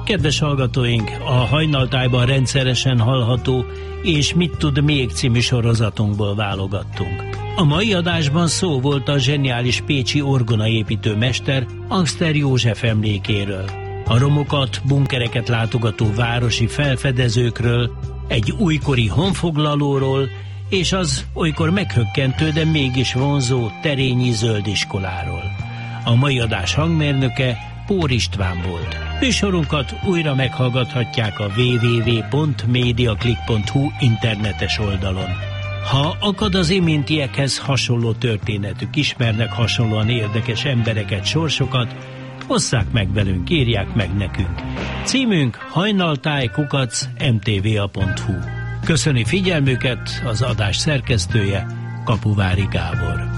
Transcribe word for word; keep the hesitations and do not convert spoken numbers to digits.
Kedves hallgatóink, a Hajnaltájban rendszeresen hallható és Mit tud még című sorozatunkból válogattunk. A mai adásban szó volt a zseniális pécsi orgonaépítő mester Angster József emlékéről, a romokat, bunkereket látogató városi felfedezőkről, egy újkori honfoglalóról és az olykor meghökkentő, de mégis vonzó Terényi Zöldiskoláról. A mai adás hangmérnöke Pór István volt. Műsorunkat újra meghallgathatják a double-u double-u double-u pont mediaclick pont hu internetes oldalon. Ha akad az iméntiekhez hasonló történetük, ismernek hasonlóan érdekes embereket, sorsokat, osszák meg velünk, írják meg nekünk. Címünk hajnaltáj kukac em té vé á pont hu. Köszöni figyelmüket az adás szerkesztője, Kapuvári Gábor.